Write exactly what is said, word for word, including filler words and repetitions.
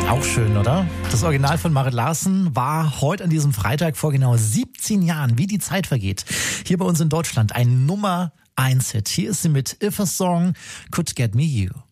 Auch schön, oder? Das Original von Marit Larsen war heute an diesem Freitag vor genau siebzehn Jahren, wie die Zeit vergeht, hier bei uns in Deutschland ein Nummer eins Hit. Hier ist sie mit If a Song Could Get Me You.